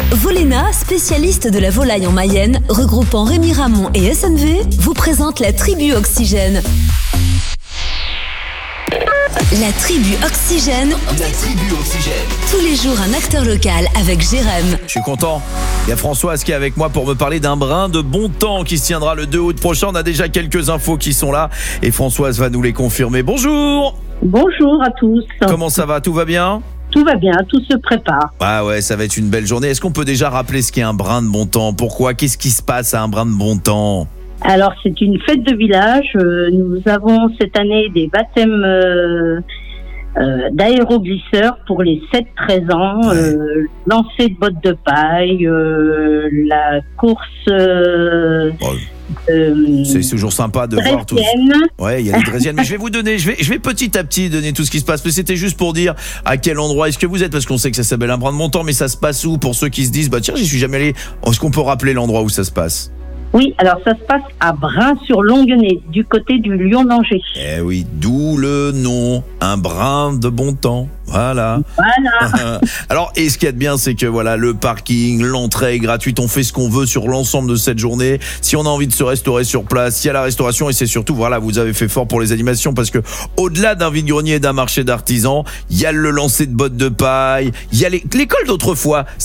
Volena, spécialiste de la volaille en Mayenne, regroupant Rémi Ramon et SNV, vous présente la tribu Oxygène. La tribu Oxygène. La tribu Oxygène. Tous les jours, un acteur local avec Jérém. Je suis content. Il y a Françoise qui est avec moi pour me parler d'un brin de bon temps qui se tiendra le 2 août prochain. On a déjà quelques infos qui sont là et Françoise va nous les confirmer. Bonjour. Bonjour à tous. Comment ça va? Tout va bien? Tout va bien, tout se prépare. Ah ouais, ça va être une belle journée. Est-ce qu'on peut déjà rappeler ce qu'est un brin de bon temps? Pourquoi? Qu'est-ce qui se passe à un brin de bon temps? Alors, c'est une fête de village. Nous avons cette année des baptêmes d'aéroglisseurs pour les 7-13 ans. Ouais. Lancer de bottes de paille, la course... C'est toujours sympa de voir tout. Ouais, il y a les Drésiennes. Mais je vais petit à petit donner tout ce qui se passe. Mais c'était juste pour dire à quel endroit est-ce que vous êtes, parce qu'on sait que ça s'appelle un brin de bon temps, mais ça se passe où pour ceux qui se disent bah tiens, j'y suis jamais allé. Est-ce qu'on peut rappeler l'endroit où ça se passe? Oui, alors ça se passe à Brin-sur-Longuenay, du côté du Lion-d'Angers. Eh oui, d'où le nom, un brin de bon temps. Voilà. Alors, et ce qu'il y a de bien, c'est que voilà, le parking, l'entrée est gratuite, on fait ce qu'on veut sur l'ensemble de cette journée. Si on a envie de se restaurer sur place, il y a la restauration et c'est surtout, voilà, vous avez fait fort pour les animations parce que au-delà d'un vide-grenier et d'un marché d'artisans, il y a le lancer de bottes de paille, il y a l'école d'autrefois.